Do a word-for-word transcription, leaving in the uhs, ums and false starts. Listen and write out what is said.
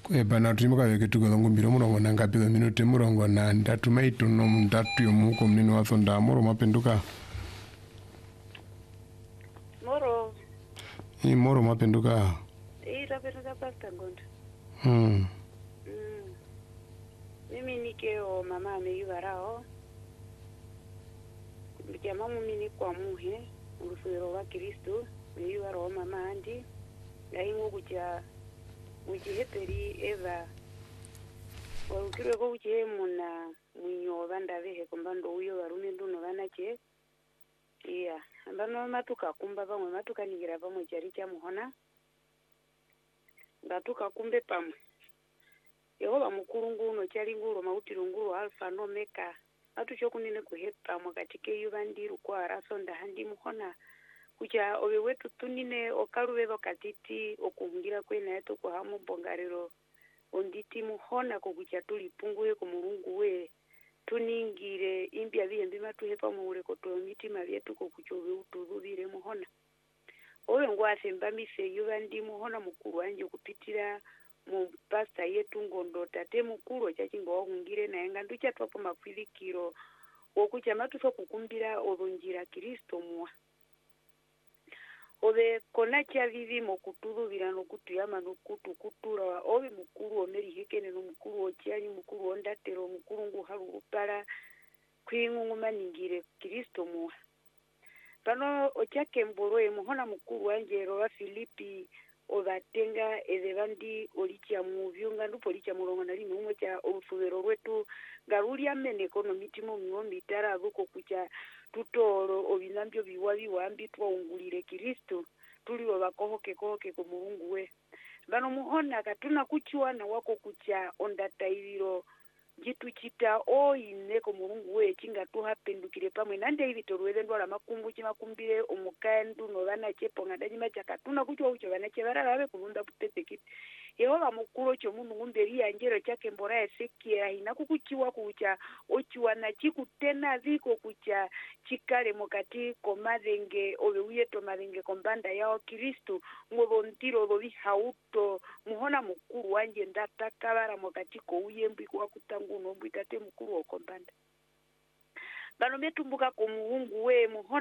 E bana turimuka weke tugo mbiro murongo na ngapi za minute murongo na ndatu maitu no mdatu yomuko mnini wa sonda moro mapenduka. Moro. Hii moro mapenduka. Hii tapenduka pasta ngondo. Hmm. Mm. Mimi nikeo mama ameivarao. Mbikia mamu mini kwa muhe. Urufero wa Kristo. Meivarao mama andi. Gaingo kucha. Mujiheperi eva. Warukirwe ko kuche muna. Mwinyo banda vehe kumbando uyo warume nduno vanache. Iya. Ambano matuka kumba pamwe matuka nigira pamwe chari cha muhona. Ngatuka kumbe pamwe. Yehova mukuru nguno chari nguro mautiro nguro alfa no meka. Atu chokunine kuhepa mwakatike yubandiru kwa arasonda handi muhona. Kucha owe wetu tunine okaruwe wakatiti okuhungira kwena yetu kwa hamu bongariro. Onditi muhona kukucha tulipunguwe kumurungu we. Tuningire imbia vihe mbima tuhepa mwure koto mitima vyetu kukuchowe utudhubire muhona. Owe ngwase mbamise yubandi muhona mukuru anje kupitira mu pasta yetu ngondo tate mukuru chachingo wahungire na enga nducha twapo mafilikiro wokucha matufa kukumbira odonjira Kristo mwa. Obe kona cha vivi mokutudhubira nokutuyama nokutu kutura owe mukuru omeri hekene no mukuru ochiani mukuru ondatero mukuru nguharu upara kwingu maningire Kristo mwa. Pano ochake mboroe muhona mukuru wanjero wa Filipi obatenga edebandi olicha muvyunga ndupo licha murongo nali mumwe cha olufubero rwetu garuli amene ekonomiti mu ngombi tara abuko kucha tutoro obinambyo biwabi wambi twaungulire Kristo tuli obakohoke kohoke ko Mulungu we bano muhona katuna kuchiwana wako kucha ondatairiro jitu chita oine ko Mulungu we chinga tuhapendukire pamwe nande ibi torwele ndwala makumbu chimakumbire omukandu no bana chepo ngadanyima chakatuna kuchwa ucho bana chebara babe kulunda butete kiti Yehova mukuru cho mundu ngumberi anjero chake mbora esekia ina kukuchiwa kucha ochiwana chikutena viko kucha chikale mokati komadenge obe uyeto madenge kombanda yao Kristo ngobo ntiro obi hauto muhona mukuru wanje ndata kabara mokati ko uyembi kwa kutangu no mbitate mukuru okombanda bano betumbuka ko muhungu we muhona